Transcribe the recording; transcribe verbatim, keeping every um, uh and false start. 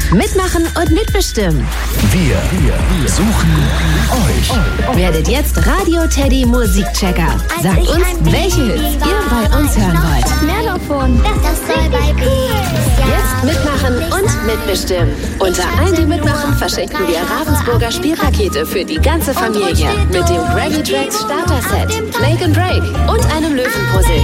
Mitmachen und mitbestimmen. Wir, wir suchen euch. Werdet jetzt Radio Teddy Musikchecker. Sagt uns, welche Hits ihr bei uns hören wollt. Mehr davon. Das soll bei B. Jetzt mitmachen und mitbestimmen. Unter allen, die mitmachen, verschenken wir Ravensburger Spielpakete für die ganze Familie. Mit dem Granny Tracks Starter Set, Make and Break und einem Löwenpuzzle.